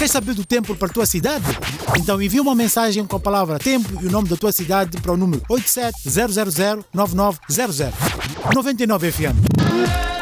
Queres saber do tempo para a tua cidade? Então envia uma mensagem com a palavra tempo e o nome da tua cidade para o número 87 000 9900. 99 FM.